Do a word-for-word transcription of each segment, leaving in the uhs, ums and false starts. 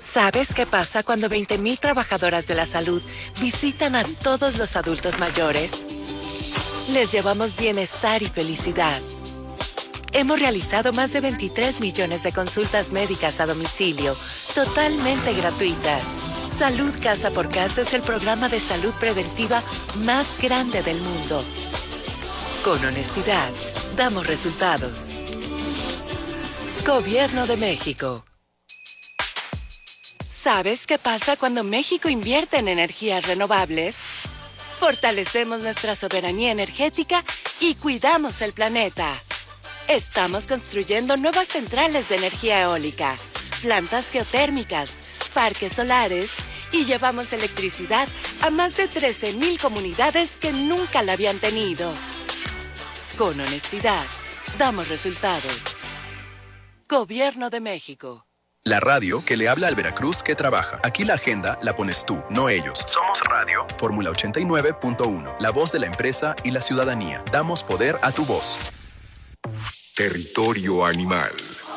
¿Sabes qué pasa cuando veinte mil trabajadoras de la salud visitan a todos los adultos mayores? Les llevamos bienestar y felicidad. Hemos realizado más de veintitrés millones de consultas médicas a domicilio, totalmente gratuitas. Salud Casa por Casa es el programa de salud preventiva más grande del mundo. Con honestidad, damos resultados. Gobierno de México. ¿Sabes qué pasa cuando México invierte en energías renovables? Fortalecemos nuestra soberanía energética y cuidamos el planeta. Estamos construyendo nuevas centrales de energía eólica, plantas geotérmicas, parques solares y llevamos electricidad a más de trece mil comunidades que nunca la habían tenido. Con honestidad, damos resultados. Gobierno de México. La radio que le habla al Veracruz que trabaja. Aquí la agenda la pones tú, no ellos. Somos Radio Fórmula ochenta y nueve punto uno. La voz de la empresa y la ciudadanía. Damos poder a tu voz. Territorio animal.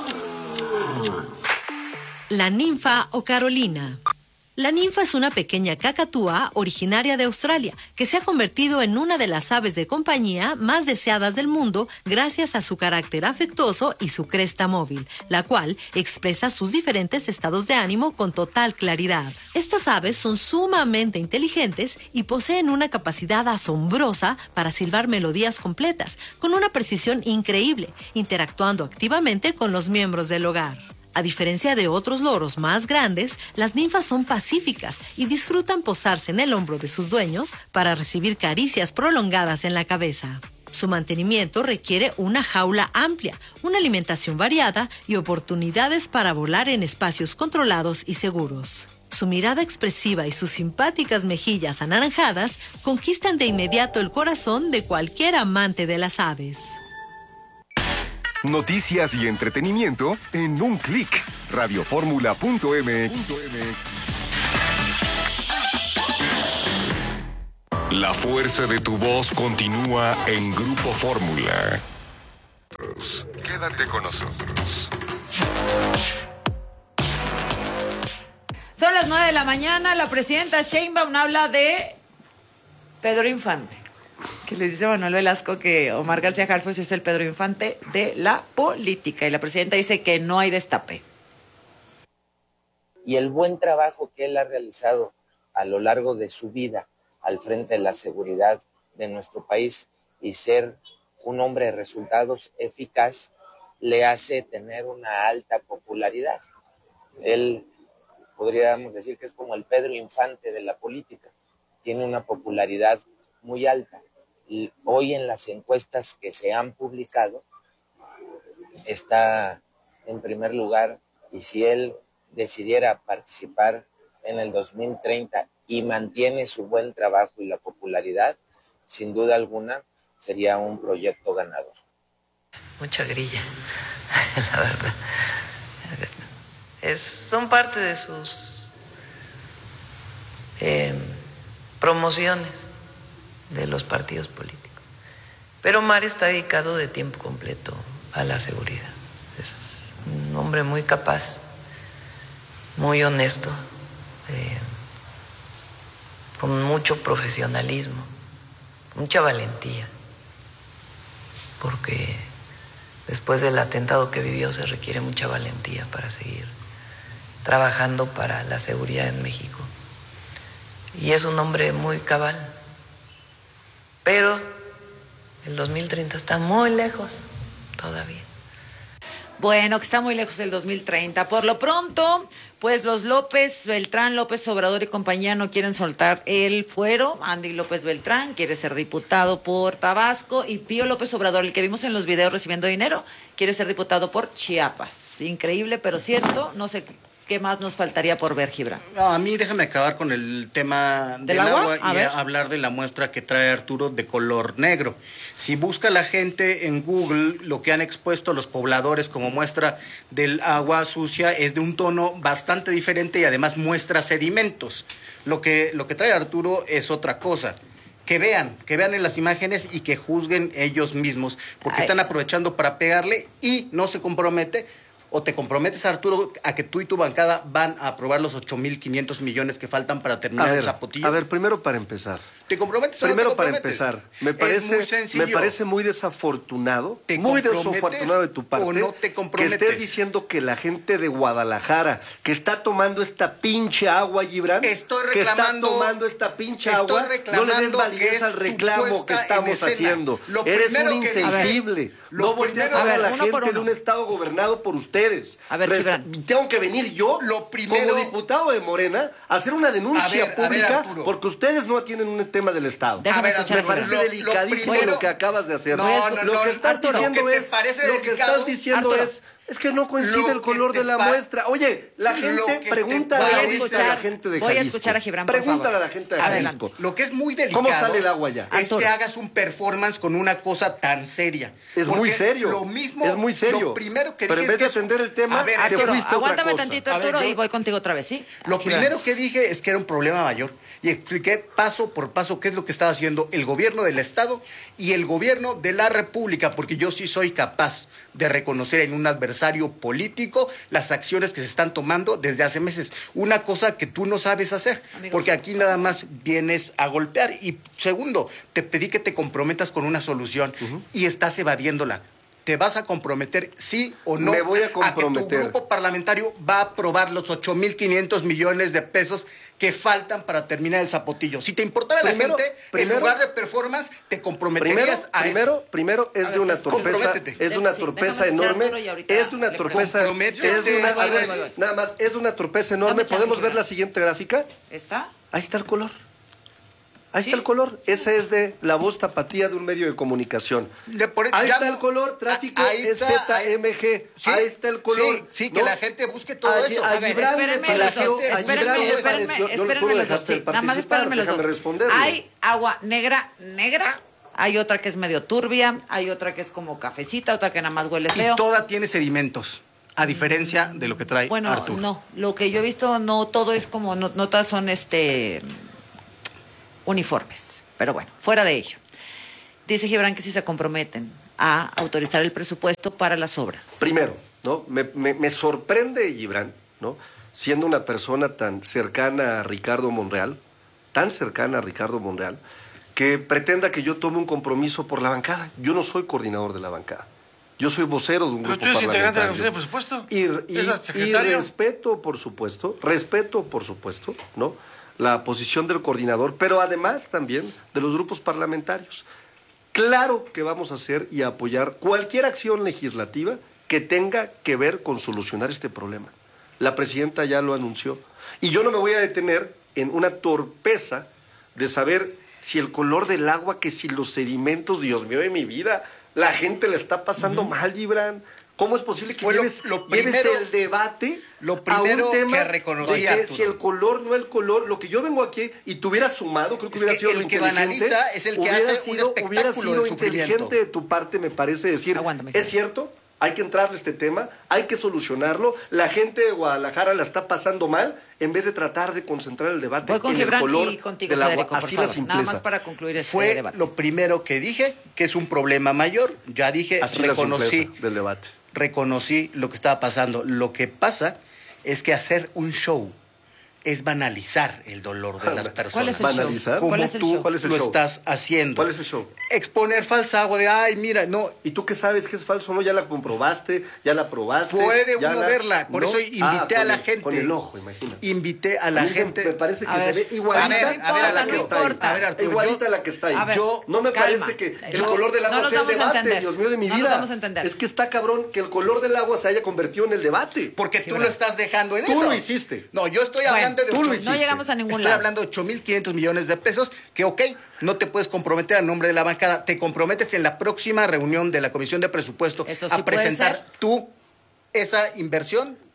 La ninfa o Carolina. La ninfa es una pequeña cacatúa originaria de Australia que se ha convertido en una de las aves de compañía más deseadas del mundo gracias a su carácter afectuoso y su cresta móvil, la cual expresa sus diferentes estados de ánimo con total claridad. Estas aves son sumamente inteligentes y poseen una capacidad asombrosa para silbar melodías completas, con una precisión increíble, interactuando activamente con los miembros del hogar. A diferencia de otros loros más grandes, las ninfas son pacíficas y disfrutan posarse en el hombro de sus dueños para recibir caricias prolongadas en la cabeza. Su mantenimiento requiere una jaula amplia, una alimentación variada y oportunidades para volar en espacios controlados y seguros. Su mirada expresiva y sus simpáticas mejillas anaranjadas conquistan de inmediato el corazón de cualquier amante de las aves. Noticias y entretenimiento en un clic. radioformula punto m x. La fuerza de tu voz continúa en Grupo Fórmula. Quédate con nosotros. Son las nueve de la mañana. La presidenta Sheinbaum habla de Pedro Infante, que le dice Manuel Velasco que Omar García Harfuch es el Pedro Infante de la política. Y la presidenta dice que no hay destape. Y el buen trabajo que él ha realizado a lo largo de su vida al frente de la seguridad de nuestro país y ser un hombre de resultados eficaz, le hace tener una alta popularidad. Él, podríamos decir que es como el Pedro Infante de la política. Tiene una popularidad muy alta. Y hoy en las encuestas que se han publicado está en primer lugar, y si él decidiera participar en el dos mil treinta y mantiene su buen trabajo y la popularidad, sin duda alguna sería un proyecto ganador. Mucha grilla, la verdad. Es, son parte de sus eh, promociones de los partidos políticos. Pero Omar está dedicado de tiempo completo a la seguridad. Es un hombre muy capaz, muy honesto, eh, con mucho profesionalismo, mucha valentía, porque después del atentado que vivió se requiere mucha valentía para seguir trabajando para la seguridad en México. Y es un hombre muy cabal. Pero el dos mil treinta está muy lejos todavía. Bueno, que está muy lejos el dos mil treinta. Por lo pronto, pues los López, Beltrán, López Obrador y compañía no quieren soltar el fuero. Andy López Beltrán quiere ser diputado por Tabasco y Pío López Obrador, el que vimos en los videos recibiendo dinero, quiere ser diputado por Chiapas. Increíble, pero cierto. No sé qué más nos faltaría por ver, Gibran. No, a mí déjame acabar con el tema del, ¿Del agua, agua? y a hablar de la muestra que trae Arturo de color negro. Si busca la gente en Google, lo que han expuesto los pobladores como muestra del agua sucia es de un tono bastante diferente y además muestra sedimentos. Lo que, lo que trae Arturo es otra cosa. Que vean, que vean en las imágenes y que juzguen ellos mismos, porque Ay. están aprovechando para pegarle y no se compromete o te comprometes, Arturo, a que tú y tu bancada van a aprobar los ocho mil quinientos millones que faltan para terminar a ver, el zapotillo. A ver, primero para empezar. ¿Te comprometes o Primero no te para comprometes? empezar, me parece, muy sencillo. me parece muy desafortunado, ¿Te muy comprometes desafortunado de tu parte o no te que comprometes? estés diciendo que la gente de Guadalajara que está tomando esta pinche agua, Gibran, Estoy que está reclamando- tomando esta pinche estoy agua, no le des reclamando que validez es al tu reclamo que puesta en estamos escena. haciendo. Lo Eres primero un que dije- insensible. Lo No volteas primero- a ver A a ver, la uno por gente de uno. un estado gobernado por ustedes. A ver, Resta- Gibran. Tengo que venir yo, Lo primero- como diputado de Morena, a hacer una denuncia A ver, a ver, pública Arturo. porque ustedes no atienden un tema del Estado. Déjame A ver, escuchar. Me parece Lo- lo delicadísimo lo, primero- que acabas de hacer. No, no, lo no, que estás Arturo, diciendo ¿lo que te es, parece lo que delicado? estás diciendo Arturo. es, es que no coincide Lo el color que de te la pa- muestra. Oye, la Lo gente que te pregunta parece- a, Voy a la escuchar- gente de Jalisco. voy a escuchar a Gibran, por Pregúntale favor. a la gente de Adelante. Jalisco. Lo que es muy delicado. ¿Cómo sale el agua ya? Es Arturo. que hagas un performance con una cosa tan seria. Es muy Porque serio. Lo mismo. Es muy serio. Lo primero que Pero dije en vez es de que es- atender el tema, A ver, te Arturo, fuiste a otra aguántame cosa. tantito, A ver, Arturo, yo- y voy contigo otra vez, ¿sí? Lo Gibran. primero que dije es que era un problema mayor y expliqué paso por paso qué es lo que estaba haciendo el gobierno del Estado y el gobierno de la República, porque yo sí soy capaz de reconocer en un adversario político las acciones que se están tomando desde hace meses. Una cosa que tú no sabes hacer, Amigos, porque aquí nada más vienes a golpear. Y segundo, te pedí que te comprometas con una solución y estás evadiéndola. ¿Te vas a comprometer, sí o no? Me voy a que comprometer. tu grupo parlamentario va a aprobar los ocho mil quinientos millones de pesos que faltan para terminar el zapotillo. Si te importara Primero- la gente, primero- en lugar de performance, te comprometerías Primero, a primero, eso. primero es A de ver, una pues, torpeza, comprométete. es de una Sí, torpeza déjame escuchar a enorme, Arturo y ahorita es de una le torpeza, comprométete. es de una, Voy, a voy, ver, voy, voy. nada más, es de una torpeza enorme. Dame chance, ¿Podemos ver Gibran. la siguiente gráfica? ¿Está? Ahí está el color. Ahí Sí. está el color. Ese es de la voz tapatía de un medio de comunicación. De por- Ahí ya está no- el color, tráfico a- ahí está, Z M G. Sí, ahí está el color. Sí, sí, que ¿no? la gente busque todo A- eso. a A ver, Gibran le espérenme la los pareció- dos, gente- a espérenme, Gibran le espérenme, pareció- no, tú espérenme no los dos, dejaste sí, nada más participar, espérenme los déjame dos. responderle. Hay agua negra, negra, hay otra que es medio turbia, hay otra que es como cafecita, otra que nada más huele feo. Y toda tiene sedimentos, a diferencia de lo que trae Bueno, Arturo. no, lo que yo he visto, no todo es como, no, no todas son este uniformes, pero bueno, fuera de ello. Dice Gibran que si se comprometen a autorizar el presupuesto para las obras. Primero, ¿no? Me, me- me sorprende Gibran, ¿no? Siendo una persona tan cercana a Ricardo Monreal, tan cercana a Ricardo Monreal, que pretenda que yo tome un compromiso por la bancada. Yo no soy coordinador de la bancada. Yo soy vocero de un Pero grupo tú eres integrante de la parlamentario. Comisión de Presupuesto. Y, y- ¿Eres y secretario? respeto, por supuesto, respeto, por supuesto, ¿no? La posición del coordinador, pero además también de los grupos parlamentarios. Claro que vamos a hacer y a apoyar cualquier acción legislativa que tenga que ver con solucionar este problema. La presidenta ya lo anunció. Y yo no me voy a detener en una torpeza de saber si el color del agua, que si los sedimentos, Dios mío de mi vida, la gente le está pasando mal, Gibran. ¿Cómo es posible que Fue lo- lleves, lo lleves primero- el debate lo primero a un tema que reconocí, de que Arturo. si el color no el color, lo que yo vengo aquí y te hubiera sumado, creo que Es hubiera que sido el lo que inteligente, banaliza es el que hubiera hace un sido, hubiera espectáculo sido del sufrimiento. inteligente de tu parte, me parece decir, Aguántame, es cierto, hay que entrarle a este tema, hay que solucionarlo, la gente de Guadalajara la está pasando mal, en vez de tratar de concentrar el debate Voy con en Gibran el color y contigo, del agua. Federico, por Así la favor. Nada simpleza. más para concluir este Fue debate. lo primero que dije, que es un problema mayor. Ya dije, Así la reconocí, simpleza del debate. reconocí lo que estaba pasando. Lo que pasa es que hacer un show es banalizar el dolor de las personas. ¿Cuál es el show? ¿Banalizar? Como ¿Cuál es el tú show? ¿Cuál es el lo show? estás haciendo. ¿Cuál es el show? Exponer falsa agua de, ay, mira, no, ¿Y tú qué sabes que es falso? ¿No? ¿Ya la comprobaste? ¿Ya la probaste? puede ¿Ya uno la- verla. Por ¿No? eso invité Ah, a con la el- gente. Con el ojo, imagínate. Invité a la A mí se- gente. Me parece que A se ver, ve igualita a ver, a ver, a la no que está ahí. importa. A ver, Arturo, igualita yo- a la que está ahí. A ver, yo, no me calma. parece que el Yo- color del no agua nos sea el vamos a debate, entender. Dios mío de mi No nos vida. vamos a entender. Es que está cabrón que el color del agua se haya convertido en el debate. Porque tú lo estás dejando en Tú eso. lo hiciste. No, yo estoy Bueno, hablando de tú lo ocho- hiciste. No llegamos a ningún Estoy lado. hablando de ocho mil quinientos millones de pesos, que ok, no te puedes comprometer a nombre de la bancada, te comprometes en la próxima reunión de la Comisión de Presupuesto Eso sí a puede presentar ser. tú esa inversión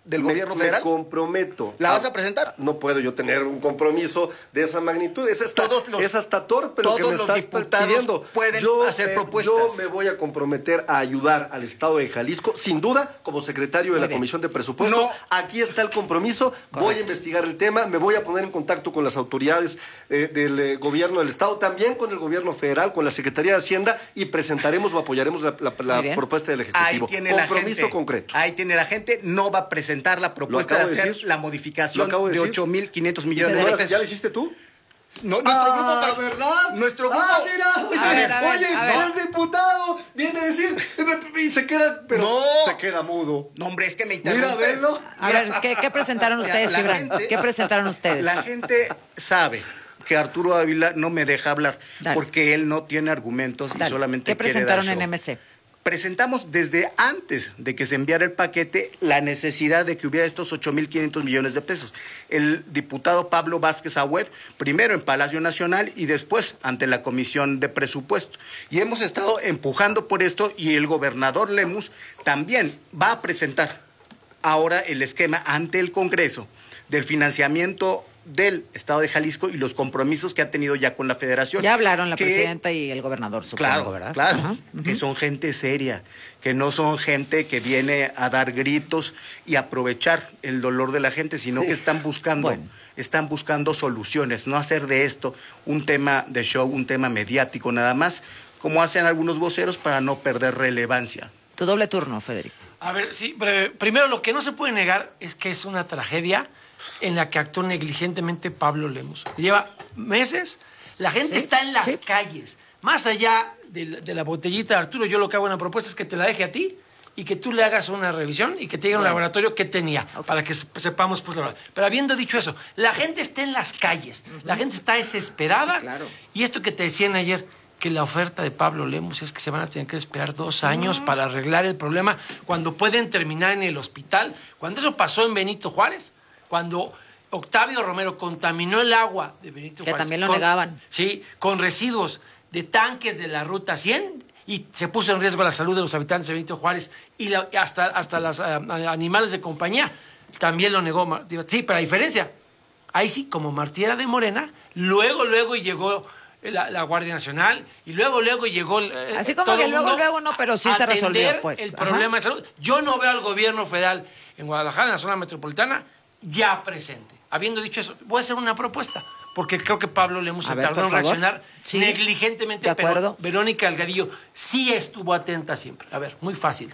del me, gobierno federal? Me comprometo. ¿La vas a presentar? No puedo yo tener un compromiso de esa magnitud. Es hasta, todos los, es hasta torpe lo que me estás pidiendo. Pueden yo, hacer eh, propuestas. Yo me voy a comprometer a ayudar al Estado de Jalisco, sin duda, como secretario de Muy la bien. Comisión de Presupuesto. No. Aquí está el compromiso. Correcto. Voy a investigar el tema, me voy a poner en contacto con las autoridades eh, del eh, gobierno del Estado, también con el gobierno federal, con la Secretaría de Hacienda, y presentaremos o apoyaremos la, la, la propuesta del Ejecutivo. Ahí tiene compromiso la gente, concreto. Ahí tiene la gente, no va a presentar la propuesta de hacer de la modificación de, de ocho mil quinientos millones de pesos. ¿Ya la hiciste tú? No, nuestro ah, grupo, para, ¿verdad? Nuestro grupo. Ah, mira, oye, a ver, a ver, oye, a ver. el diputado viene a decir y se queda, pero no. se queda mudo. No, hombre, es que me interrumpes. Mira, verlo. A ver, ¿qué, qué presentaron ustedes, la Gibran? gente, ¿Qué presentaron ustedes? La gente sabe que Arturo Ávila no me deja hablar. Dale. Porque él no tiene argumentos. Dale. Y solamente ¿Qué quiere presentaron dar show. en M C? Presentamos desde antes de que se enviara el paquete la necesidad de que hubiera estos ocho mil quinientos millones de pesos. El diputado Pablo Vázquez Agüed, primero en Palacio Nacional y después ante la Comisión de Presupuesto. Y hemos estado empujando por esto, y el gobernador Lemus también va a presentar ahora el esquema ante el Congreso del financiamiento del Estado de Jalisco y los compromisos que ha tenido ya con la Federación. Ya hablaron la que, presidenta y el gobernador, supongo, claro, ¿verdad? Claro, Ajá, uh-huh. que son gente seria, que no son gente que viene a dar gritos y aprovechar el dolor de la gente, sino que están buscando, bueno. están buscando soluciones, no hacer de esto un tema de show, un tema mediático nada más, como hacen algunos voceros para no perder relevancia. Tu doble turno, Federico. A ver, sí, breve. Primero, lo que no se puede negar es que es una tragedia en la que actuó negligentemente Pablo Lemus. Lleva meses, la gente ¿Sí? está en las ¿Sí? calles. Más allá de la, de la botellita de Arturo, yo lo que hago en la propuesta es que te la deje a ti y que tú le hagas una revisión y que te diga bueno. un laboratorio que tenía, okay. para que sepamos pues la verdad. Pero habiendo dicho eso, la gente está en las calles, uh-huh. la gente está desesperada. Sí, claro. Y esto que te decían ayer, que la oferta de Pablo Lemus es que se van a tener que esperar dos años uh-huh. para arreglar el problema, cuando pueden terminar en el hospital. Cuando eso pasó en Benito Juárez, cuando Octavio Romero contaminó el agua de Benito que Juárez. Que también lo con, negaban. Sí, con residuos de tanques de la Ruta cien, y se puso en riesgo la salud de los habitantes de Benito Juárez y la, hasta, hasta los uh, animales de compañía. También lo negó. Sí, pero la diferencia, ahí sí, como Martí era de Morena, luego, luego llegó la, la Guardia Nacional y luego, luego llegó... Eh, Así como que luego, luego no, pero sí se resolvió, pues. el problema de salud. Yo no veo al gobierno federal en Guadalajara, en la zona metropolitana, ya presente. Habiendo dicho eso, voy a hacer una propuesta, porque creo que Pablo Lemus se tardó en reaccionar sí. negligentemente, pero Verónica Delgadillo sí estuvo atenta siempre. A ver, muy fácil.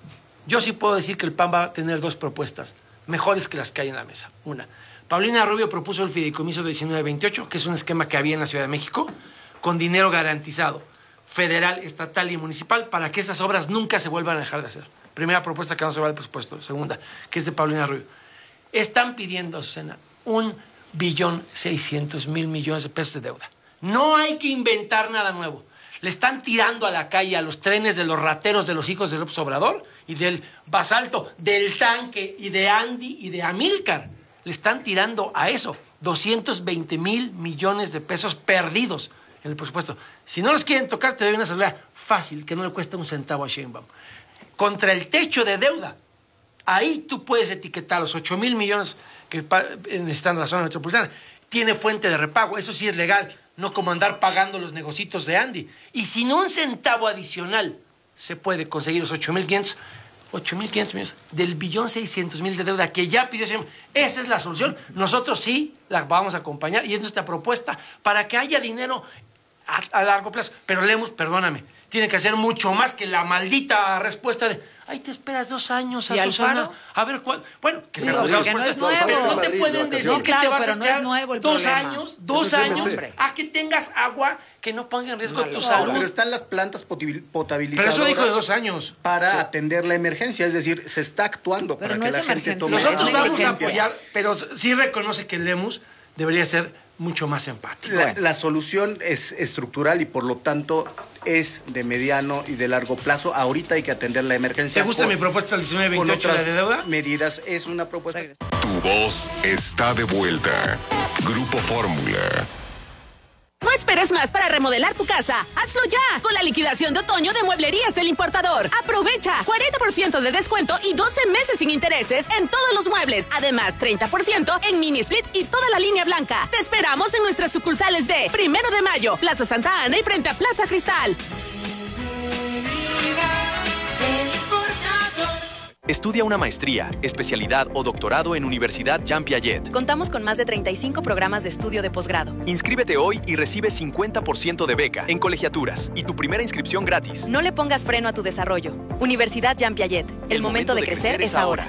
Yo sí puedo decir que el P A N va a tener dos propuestas mejores que las que hay en la mesa. Una, Paulina Rubio propuso el fideicomiso de diecinueve veintiocho, que es un esquema que había en la Ciudad de México, con dinero garantizado, federal, estatal y municipal, para que esas obras nunca se vuelvan a dejar de hacer. Primera propuesta que no se va al presupuesto. Segunda, que es de Paulina Rubio. Están pidiendo, Azucena, un billón seiscientos mil millones de pesos de deuda. No hay que inventar nada nuevo. Le están tirando a la calle a los trenes de los rateros de los hijos de López Obrador y del Basalto, del Tanque y de Andy y de Amílcar. Le están tirando a eso doscientos veinte mil millones de pesos perdidos en el presupuesto. Si no los quieren tocar, te doy una salida fácil, que no le cuesta un centavo a Sheinbaum. Contra el techo de deuda. Ahí tú puedes etiquetar los ocho mil millones que están en la zona metropolitana. Tiene fuente de repago, eso sí es legal, no como andar pagando los negocitos de Andy. Y sin un centavo adicional se puede conseguir los ocho mil quinientos millones del billón seiscientos mil de deuda que ya pidió. Esa es la solución. Nosotros sí la vamos a acompañar y es nuestra propuesta para que haya dinero a, a largo plazo. Pero Lemus, perdóname, tiene que hacer mucho más que la maldita respuesta de ay, te esperas dos años, Azucena, a ver cuál. Bueno, que se no, que no es nuevo. Pero no te pueden decir no, que claro, te vas a echar no nuevo el dos problema. años, dos años, a que tengas agua que no ponga en riesgo no, tu no, salud. Pero están las plantas potabilizadoras. Pero eso dijo de dos años. Para sí. atender la emergencia, es decir, se está actuando pero para no que la gente tome. Nosotros vamos a apoyar, pero sí reconoce que Lemus debería ser mucho más empático. La, bueno. la solución es estructural y por lo tanto es de mediano y de largo plazo. Ahorita hay que atender la emergencia. ¿Te gusta con, mi propuesta del diecinueve veintiocho, la de deuda? Medidas, es una propuesta. Tu voz está de vuelta. Grupo Fórmula. No esperes más para remodelar tu casa. ¡Hazlo ya! Con la liquidación de otoño de Mueblerías El Importador. Aprovecha cuarenta por ciento de descuento y doce meses sin intereses en todos los muebles. Además, treinta por ciento en mini split y toda la línea blanca. Te esperamos en nuestras sucursales de Primero de Mayo, Plaza Santa Ana y frente a Plaza Cristal. Estudia una maestría, especialidad o doctorado en Universidad Jean Piaget. Contamos con más de treinta y cinco programas de estudio de posgrado. Inscríbete hoy y recibe cincuenta por ciento de beca en colegiaturas y tu primera inscripción gratis. No le pongas freno a tu desarrollo. Universidad Jean Piaget. El, El momento, momento de, de crecer, crecer es ahora.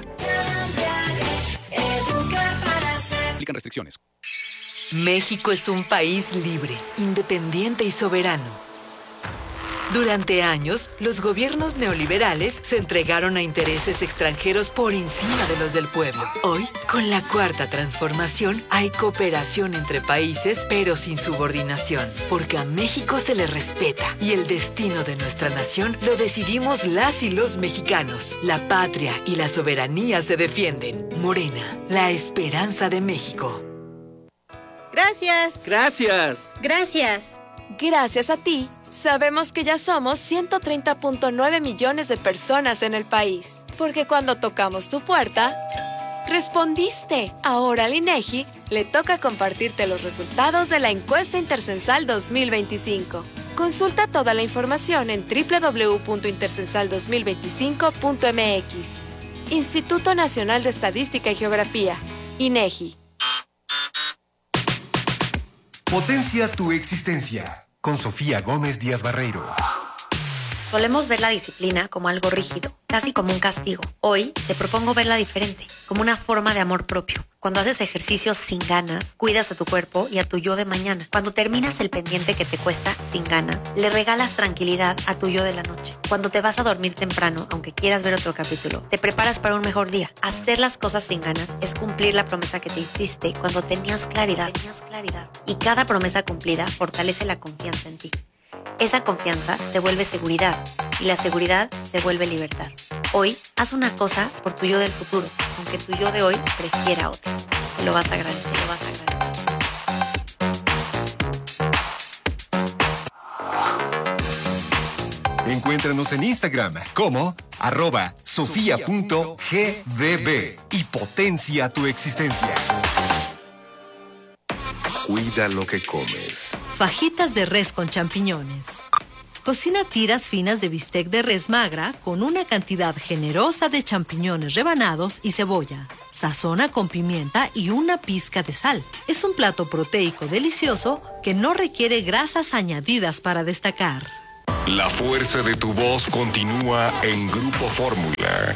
Aplican restricciones. México es un país libre, independiente y soberano. Durante años, los gobiernos neoliberales se entregaron a intereses extranjeros por encima de los del pueblo. Hoy, con la Cuarta Transformación, hay cooperación entre países, pero sin subordinación, porque a México se le respeta y el destino de nuestra nación lo decidimos las y los mexicanos. La patria y la soberanía se defienden. Morena, la esperanza de México. Gracias. Gracias. Gracias. Gracias a ti, sabemos que ya somos ciento treinta punto nueve millones de personas en el país. Porque cuando tocamos tu puerta, respondiste. Ahora al INEGI le toca compartirte los resultados de la encuesta Intercensal dos mil veinticinco. Consulta toda la información en doble u doble u doble u punto intercensal dos mil veinticinco punto m x. Instituto Nacional de Estadística y Geografía, INEGI. Potencia tu existencia, con Sofía Gómez Díaz Barreiro. Solemos ver la disciplina como algo rígido, casi como un castigo. Hoy te propongo verla diferente, como una forma de amor propio. Cuando haces ejercicios sin ganas, cuidas a tu cuerpo y a tu yo de mañana. Cuando terminas el pendiente que te cuesta sin ganas, le regalas tranquilidad a tu yo de la noche. Cuando te vas a dormir temprano, aunque quieras ver otro capítulo, te preparas para un mejor día. Hacer las cosas sin ganas es cumplir la promesa que te hiciste cuando tenías claridad. Tenías claridad. Y cada promesa cumplida fortalece la confianza en ti. Esa confianza te vuelve seguridad y la seguridad se vuelve libertad. Hoy, haz una cosa por tu yo del futuro, aunque tu yo de hoy prefiera otra. Te lo vas a agradecer, lo vas a agradecer. Encuéntranos en Instagram como arroba sofía.gdb y potencia tu existencia. Cuida lo que comes. Fajitas de res con champiñones. Cocina tiras finas de bistec de res magra con una cantidad generosa de champiñones rebanados y cebolla. Sazona con pimienta y una pizca de sal. Es un plato proteico delicioso que no requiere grasas añadidas para destacar. La fuerza de tu voz continúa en Grupo Fórmula.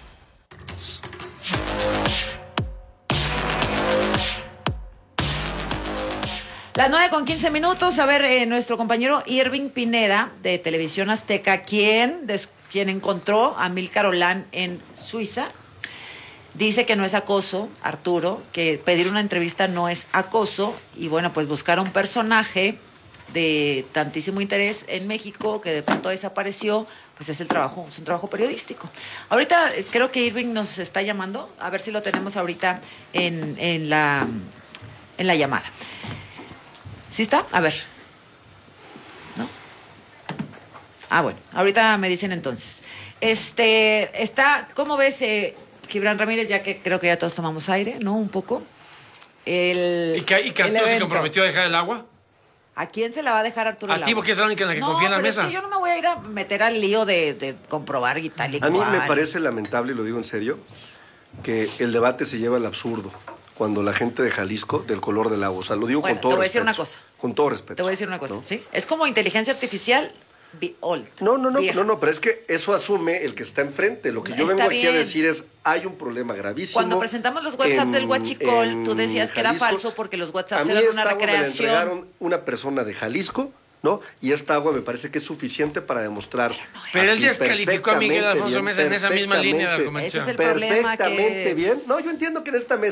Las nueve con quince minutos. A ver, eh, nuestro compañero Irving Pineda, de Televisión Azteca, quien, des, quien encontró a Amílcar Olán en Suiza, dice que no es acoso, Arturo, que pedir una entrevista no es acoso, y bueno, pues buscar un personaje de tantísimo interés en México que de pronto desapareció, pues es el trabajo, es un trabajo periodístico. Ahorita eh, creo que Irving nos está llamando, a ver si lo tenemos ahorita en, en, la, en la llamada. ¿Sí está? A ver. ¿No? Ah, bueno. Ahorita me dicen entonces. Este, está, ¿cómo ves, eh, Gibran Ramírez? Ya que creo que ya todos tomamos aire, ¿no? Un poco. El, ¿Y que, y que Arturo se comprometió a dejar el agua? ¿A quién se la va a dejar Arturo el agua? A ti, porque es la única en la que no, confía en la pero mesa. Es que yo no me voy a ir a meter al lío de, de comprobar y tal y A mí cual. me parece lamentable, y lo digo en serio, que el debate se lleva al absurdo. Cuando la gente de Jalisco, del color del agua, o sea, lo digo bueno, con todo te voy respeto. a decir una cosa. Con todo respeto. Te voy a decir una cosa, ¿no? ¿sí? Es como inteligencia artificial old. No, no, no, vieja. no, no, pero es que eso asume el que está enfrente. Lo que yo Está vengo aquí bien. a decir es, hay un problema gravísimo. Cuando presentamos los WhatsApps en, del Huachicol, tú decías que era Jalisco. falso porque los WhatsApps A mí eran esta una agua me la recreación. entregaron una persona de Jalisco, ¿no? Y esta agua me parece que es suficiente para demostrar. Pero él así descalificó a Miguel Alfonso bien, Mesa en esa misma línea de perfectamente, argumentación. Ese es el problema perfectamente que... bien. No, yo entiendo que en esta mesa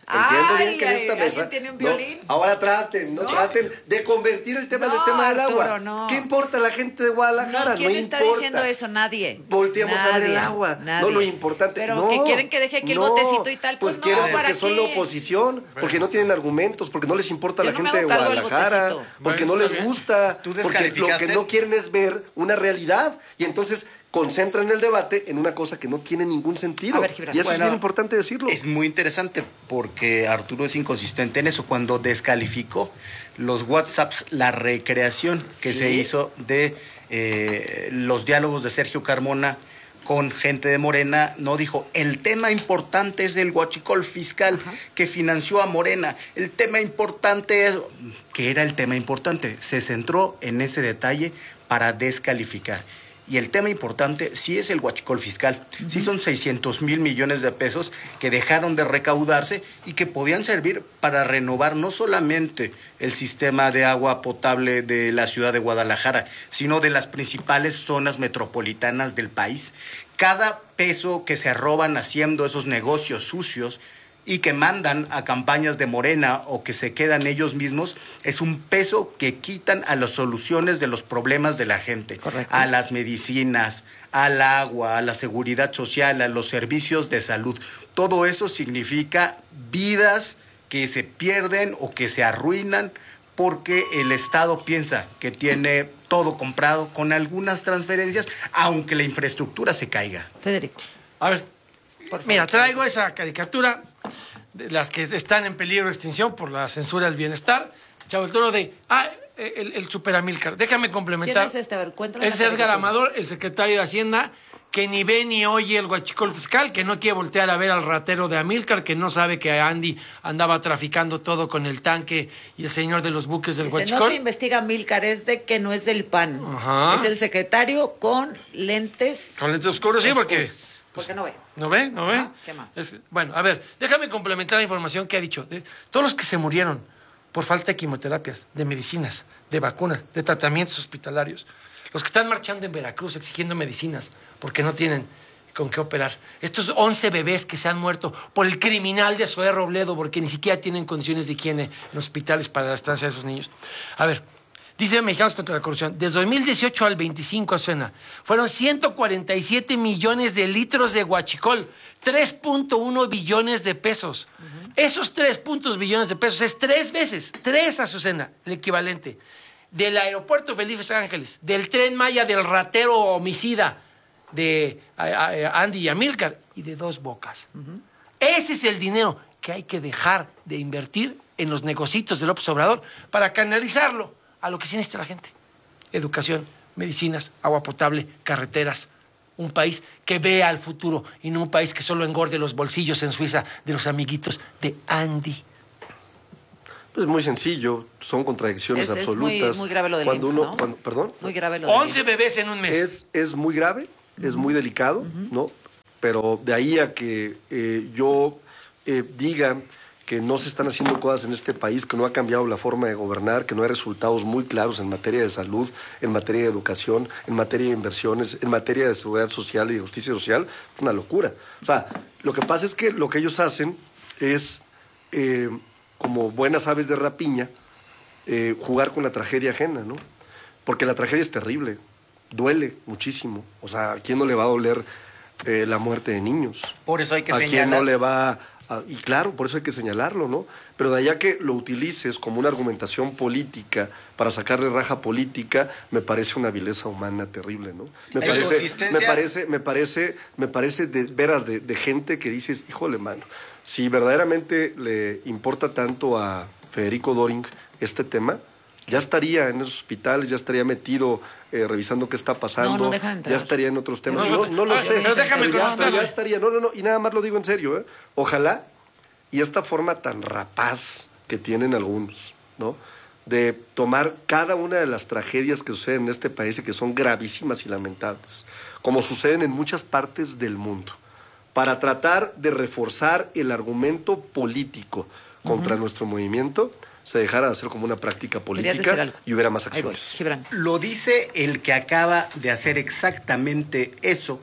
entiendo Ay, bien que en esta ay, mesa... ¿alguien tiene un no, violín? ahora traten, no, No. traten de convertir el tema No, en el tema del Arturo, agua. no. ¿Qué importa la gente de Guadalajara? No, ¿quién no está importa. diciendo eso? Nadie. Volteamos a ver el Nadie, agua, nadie. no lo importante. Pero no, que quieren que deje aquí el no, botecito y tal, pues, pues no, quieren ¿para porque son qué? la oposición, porque no tienen argumentos, porque no les importa Yo la no me gente de hago cargo del Guadalajara, botecito. porque Bueno, no está les bien. gusta, ¿Tú porque lo descalificaste? que no quieren es ver una realidad y entonces concentran el debate en una cosa que no tiene ningún sentido. A ver, Gibran. Y eso Bueno, es bien importante decirlo. Es muy interesante porque Arturo es inconsistente en eso. Cuando descalificó los WhatsApps, la recreación que ¿Sí? se hizo de eh, los diálogos de Sergio Carmona con gente de Morena, no dijo, el tema importante es el huachicol fiscal Ajá. que financió a Morena. El tema importante es... ¿Qué era el tema importante? Se centró en ese detalle para descalificar. Y el tema importante sí es el huachicol fiscal. Uh-huh. Sí son seiscientos mil millones de pesos que dejaron de recaudarse y que podían servir para renovar no solamente el sistema de agua potable de la ciudad de Guadalajara, sino de las principales zonas metropolitanas del país. Cada peso que se roban haciendo esos negocios sucios y que mandan a campañas de Morena o que se quedan ellos mismos, es un peso que quitan a las soluciones de los problemas de la gente. Correcto. A las medicinas, al agua, a la seguridad social, a los servicios de salud. Todo eso significa vidas que se pierden o que se arruinan porque el Estado piensa que tiene todo comprado con algunas transferencias, aunque la infraestructura se caiga. Federico. A ver, mira, traigo esa caricatura de las que están en peligro de extinción por la censura del bienestar. Chavo el Toro de, ah, el, el Super Amílcar. Déjame complementar. ¿Quién es este? A ver, cuéntanos. Es Edgar Amador, el secretario de Hacienda, que ni ve ni oye el huachicol fiscal, que no quiere voltear a ver al ratero de Amílcar, que no sabe que Andy andaba traficando todo con el tanque y el señor de los buques del Dice, huachicol. no se investiga Amílcar, es de que no es del P A N. Ajá. Es el secretario con lentes. Con lentes oscuros, sí, porque... Porque no ve. ¿No ve? ¿No ve? Ah, ¿qué más? Es, bueno, a ver, déjame complementar la información que ha dicho. De todos los que se murieron por falta de quimioterapias, de medicinas, de vacunas, de tratamientos hospitalarios, los que están marchando en Veracruz exigiendo medicinas porque no tienen con qué operar. Estos once bebés que se han muerto por el criminal de Zoé Robledo porque ni siquiera tienen condiciones de higiene en hospitales para la estancia de esos niños. A ver, dice Mexicanos contra la Corrupción, desde dos mil dieciocho al veinticinco, Azuena, fueron ciento cuarenta y siete millones de litros de huachicol, tres punto uno billones de pesos. Uh-huh. Esos tres puntos billones de pesos es tres veces, tres, Azucena, el equivalente, del aeropuerto Felipe Ángeles, del Tren Maya, del ratero homicida de a, a, Andy y Amílcar y de Dos Bocas. Uh-huh. Ese es el dinero que hay que dejar de invertir en los negocios de López Obrador para canalizarlo a lo que sí necesita la gente. Educación, medicinas, agua potable, carreteras. Un país que vea al futuro y no un país que solo engorde los bolsillos en Suiza de los amiguitos de Andy. Pues muy sencillo, son contradicciones es, absolutas. Es muy, muy grave lo del cuando I M S S, uno, ¿no? cuando, ¿Perdón? Muy grave lo del once bebés en un mes. Es, es muy grave, es muy delicado, uh-huh. ¿no? Pero de ahí a que eh, yo eh, diga que no se están haciendo cosas en este país, que no ha cambiado la forma de gobernar, que no hay resultados muy claros en materia de salud, en materia de educación, en materia de inversiones, en materia de seguridad social y de justicia social, es una locura. O sea, lo que pasa es que lo que ellos hacen es, eh, como buenas aves de rapiña, eh, jugar con la tragedia ajena, ¿no? Porque la tragedia es terrible, duele muchísimo. O sea, ¿a quién no le va a doler eh, la muerte de niños? Por eso hay que ¿A señalar. quién no le va a... Y claro, por eso hay que señalarlo, ¿no? Pero de allá que lo utilices como una argumentación política para sacarle raja política, me parece una vileza humana terrible, ¿no? Me La parece, inconsistencia... me parece, me parece, me parece de veras de, de gente que dices, híjole, mano, si verdaderamente le importa tanto a Federico Doring este tema, ya estaría en esos hospitales, ya estaría metido eh, revisando qué está pasando, no, no dejan entrar. ya estaría en otros temas. No, No, no, no lo ah, sé, pero déjame pero ya, contestarle. ya estaría. No, no, no, y nada más lo digo en serio, ¿eh? Ojalá, y esta forma tan rapaz que tienen algunos, ¿no? De tomar cada una de las tragedias que suceden en este país y que son gravísimas y lamentables, como suceden en muchas partes del mundo, para tratar de reforzar el argumento político contra uh-huh. nuestro movimiento, se dejara de hacer como una práctica política y hubiera más acciones. Lo dice el que acaba de hacer exactamente eso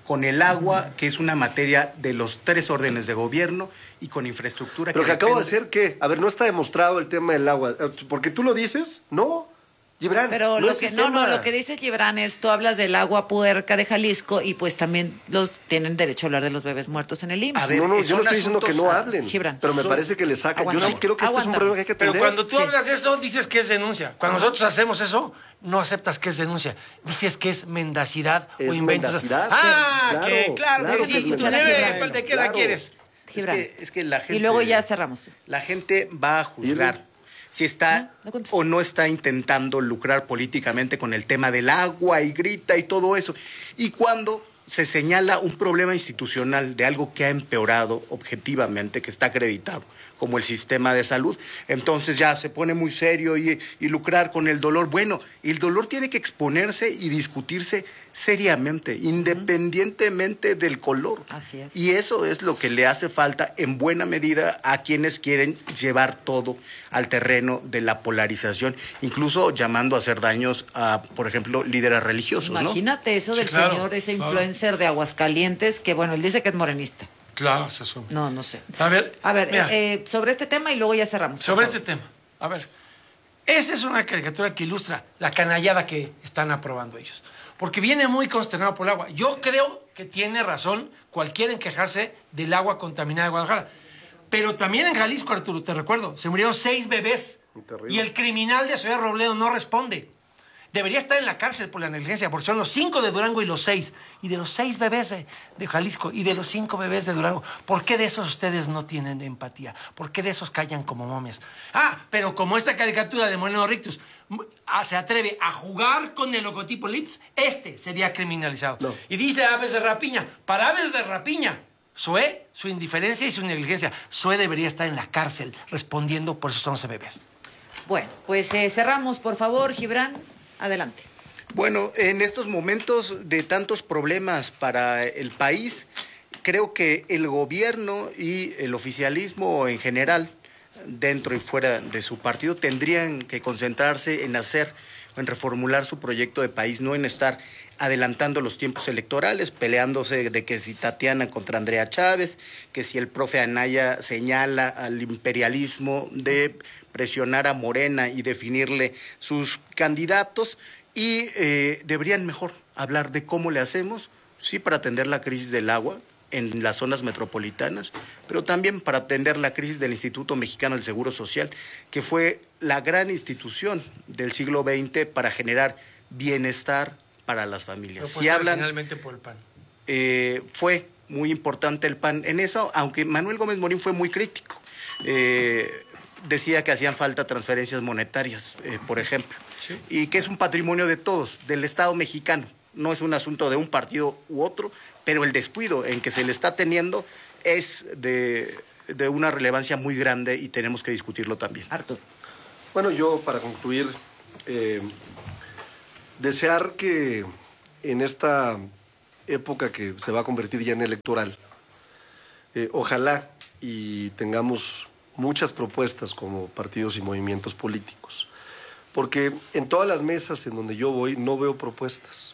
con el agua, que es una materia de los tres órdenes de gobierno, y con infraestructura. Pero que, que acabo depende... de hacer, ¿qué? A ver, no está demostrado el tema del agua. Porque tú lo dices, no. Gibran, pero no, lo es que, el no, tema. no, lo que dice Gibran es, tú hablas del agua puerca de Jalisco y pues también los tienen derecho a hablar de los bebés muertos en el I M S S. A ver, no, no, yo no estoy diciendo que no hablen, Gibran, pero me son... parece que le sacan. Aguanta, yo sí creo que aguanta. este es un problema que hay que atender. Pero cuando tú sí. hablas de eso, dices que es denuncia. Cuando nosotros hacemos eso, no aceptas que es denuncia. Dices que es mendacidad es o inventos. Mendacidad, ah, claro, que claro, claro que sí, que es tú debes, falta que claro. la quieres. Es que, es que la gente, y luego ya cerramos. La gente va a juzgar si está no, no o no está intentando lucrar políticamente con el tema del agua y grita y todo eso. Y cuando se señala un problema institucional de algo que ha empeorado objetivamente, que está acreditado, como el sistema de salud, entonces ya se pone muy serio y, y lucrar con el dolor. Bueno, el dolor tiene que exponerse y discutirse seriamente, independientemente del color. Así es. Y eso es lo que le hace falta en buena medida a quienes quieren llevar todo al terreno de la polarización, incluso llamando a hacer daños a, por ejemplo, líderes religiosos, ¿no? Imagínate eso del sí, claro, señor, ese claro. influencer de Aguascalientes, que bueno, él dice que es morenista. Claro, se asume. No, no sé. A ver, A ver, mira, eh, sobre este tema y luego ya cerramos. sobre este tema. A ver, esa es una caricatura que ilustra la canallada que están aprobando ellos. Porque viene muy consternado por el agua. Yo creo que tiene razón cualquiera en quejarse del agua contaminada de Guadalajara. Pero también en Jalisco, Arturo, te recuerdo, se murieron seis bebés. Terrible. Y el criminal de Ciudad Robledo no responde. Debería estar en la cárcel por la negligencia, porque son los cinco de Durango y los seis. Y de los seis bebés de, de Jalisco y de los cinco bebés de Durango, ¿por qué de esos ustedes no tienen empatía? ¿Por qué de esos callan como momias? Ah, pero como esta caricatura de Moreno Rictus se atreve a jugar con el logotipo Lips, este sería criminalizado. No. Y dice aves de rapiña, para aves de rapiña, Zoé, su indiferencia y su negligencia. Zoé debería estar en la cárcel respondiendo por esos once bebés. Bueno, pues eh, cerramos, por favor, Gibran. Adelante. Bueno, en estos momentos de tantos problemas para el país, creo que el gobierno y el oficialismo en general, dentro y fuera de su partido, tendrían que concentrarse en hacer, en reformular su proyecto de país, no en estar adelantando los tiempos electorales, peleándose de que si Tatiana contra Andrea Chávez, que si el profe Anaya señala al imperialismo de presionar a Morena y definirle sus candidatos, y eh, deberían mejor hablar de cómo le hacemos, sí, para atender la crisis del agua en las zonas metropolitanas, pero también para atender la crisis del Instituto Mexicano del Seguro Social, que fue la gran institución del siglo veinte para generar bienestar para las familias. Pero si hablan, finalmente por el P A N. Eh, fue muy importante el P A N en eso, aunque Manuel Gómez Morín fue muy crítico. Eh, decía que hacían falta transferencias monetarias, eh, por ejemplo, sí. Y que es un patrimonio de todos, del Estado mexicano. No es un asunto de un partido u otro, pero el descuido en que se le está teniendo es de, de una relevancia muy grande y tenemos que discutirlo también. Arturo. Bueno, yo para concluir, eh, desear que en esta época que se va a convertir ya en electoral, eh, ojalá y tengamos muchas propuestas como partidos y movimientos políticos, porque en todas las mesas en donde yo voy no veo propuestas,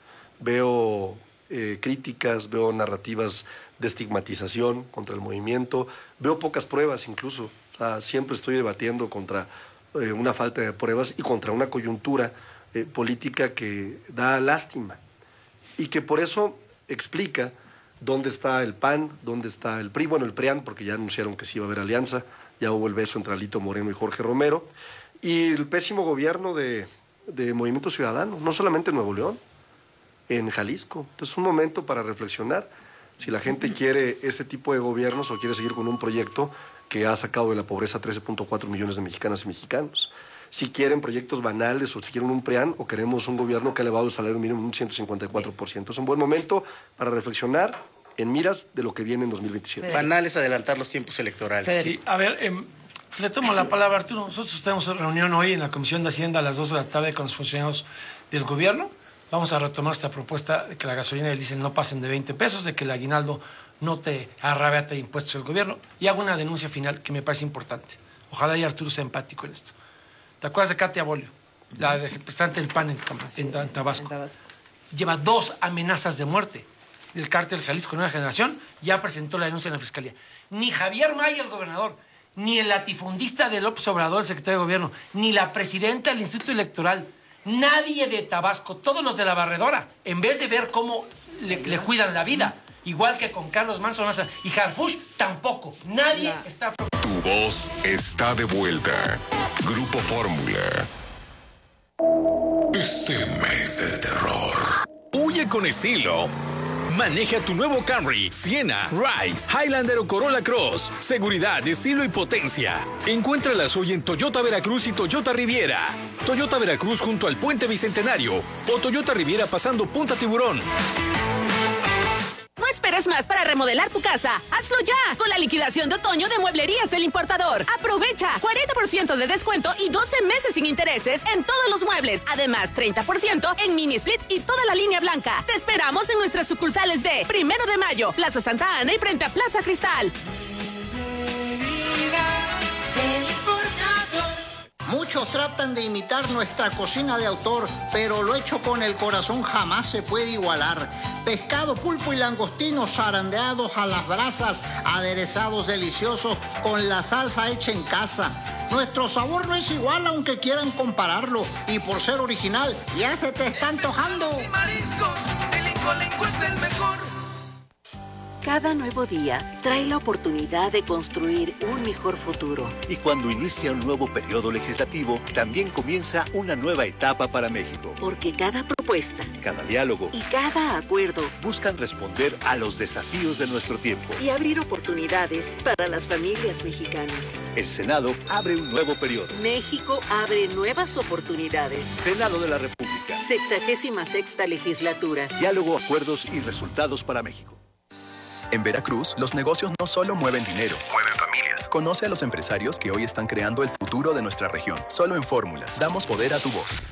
veo eh, críticas, veo narrativas de estigmatización contra el movimiento, veo pocas pruebas incluso, o sea, siempre estoy debatiendo contra eh, una falta de pruebas y contra una coyuntura eh, política que da lástima y que por eso explica dónde está el P A N, dónde está el P R I, bueno, el PRIAN, porque ya anunciaron que sí iba a haber alianza, ya hubo el beso entre Alito Moreno y Jorge Romero, y el pésimo gobierno de, de Movimiento Ciudadano, no solamente en Nuevo León, en Jalisco. Entonces es un momento para reflexionar si la gente quiere ese tipo de gobiernos o quiere seguir con un proyecto que ha sacado de la pobreza a trece punto cuatro millones de mexicanas y mexicanos. Si quieren proyectos banales o si quieren un PRIAN o queremos un gobierno que ha elevado el salario mínimo en un ciento cincuenta y cuatro por ciento. Es un buen momento para reflexionar en miras de lo que viene en dos mil veintisiete. Banales adelantar los tiempos electorales. Sí, a ver, eh, le tomo la palabra a Arturo. Nosotros tenemos reunión hoy en la Comisión de Hacienda a las dos de la tarde con los funcionarios del gobierno. Vamos a retomar esta propuesta de que la gasolina y el diésel no pasen de veinte pesos, de que el aguinaldo no te arrebate impuestos del gobierno. Y hago una denuncia final que me parece importante. Ojalá y Arturo sea empático en esto. ¿Te acuerdas de Katia Bolio, la representante del P A N en, en, en, Tabasco? en Tabasco? Lleva dos amenazas de muerte del cártel Jalisco Nueva Generación, ya presentó la denuncia en la Fiscalía. Ni Javier Maya, el gobernador, ni el latifundista de López Obrador, el secretario de Gobierno, ni la presidenta del Instituto Electoral, nadie de Tabasco, todos los de la barredora, en vez de ver cómo le, le cuidan la vida, igual que con Carlos Manso Maza y Harfuch, tampoco. Nadie no. está... Tu voz está de vuelta. Grupo Fórmula. Este mes del terror. Huye con estilo. Maneja tu nuevo Camry, Siena, Rise, Highlander o Corolla Cross. Seguridad, estilo y potencia. Encuéntralas hoy en Toyota Veracruz y Toyota Riviera. Toyota Veracruz junto al Puente Bicentenario o Toyota Riviera pasando Punta Tiburón. No esperes más para remodelar tu casa. ¡Hazlo ya! Con la liquidación de otoño de Mueblerías El Importador. Aprovecha cuarenta por ciento de descuento y doce meses sin intereses en todos los muebles. Además, treinta por ciento en mini split y toda la línea blanca. Te esperamos en nuestras sucursales de Primero de Mayo, Plaza Santa Ana y frente a Plaza Cristal. Muchos tratan de imitar nuestra cocina de autor, pero lo hecho con el corazón jamás se puede igualar. Pescado, pulpo y langostinos zarandeados a las brasas, aderezados deliciosos con la salsa hecha en casa. Nuestro sabor no es igual aunque quieran compararlo, y por ser original ya se te está antojando. Cada nuevo día trae la oportunidad de construir un mejor futuro. Y cuando inicia un nuevo periodo legislativo, también comienza una nueva etapa para México. Porque cada propuesta, cada diálogo y cada acuerdo buscan responder a los desafíos de nuestro tiempo y abrir oportunidades para las familias mexicanas. El Senado abre un nuevo periodo. México abre nuevas oportunidades. Senado de la República. Sexagésima sexta legislatura. Diálogo, acuerdos y resultados para México. En Veracruz, los negocios no solo mueven dinero, mueven familias. Conoce a los empresarios que hoy están creando el futuro de nuestra región. Solo en Fórmula. Damos poder a tu voz.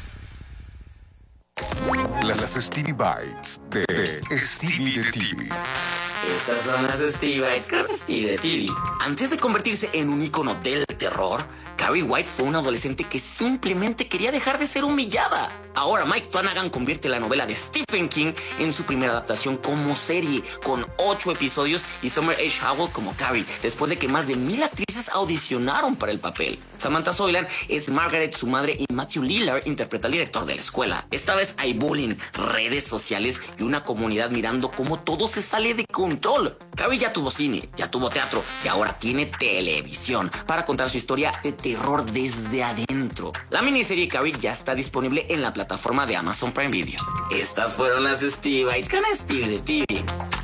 Las, las Stevie Bites de, de Stevie de T V. Estas son las Stevie Bites con Stevie de T V. Antes de convertirse en un ícono del terror, Carrie White fue una adolescente que simplemente quería dejar de ser humillada. Ahora Mike Flanagan convierte la novela de Stephen King en su primera adaptación como serie, con ocho episodios y Summer H. Howell como Carrie, después de que más de mil actrices audicionaron para el papel. Samantha Soilan es Margaret, su madre, y Matthew Lillard interpreta al director de la escuela. Esta vez hay bullying, redes sociales y una comunidad mirando cómo todo se sale de control. Carrie ya tuvo cine, ya tuvo teatro y ahora tiene televisión para contar su historia de terror desde adentro. La miniserie Carrie ya está disponible en la plataforma de Amazon Prime Video. Estas fueron las Stevie Bites con Stevie de T V.